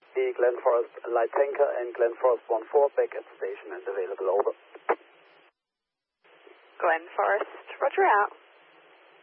The Glen Forest light tanker and Glen Forest 1-4 back at station and available, over. Glen Forest, roger out.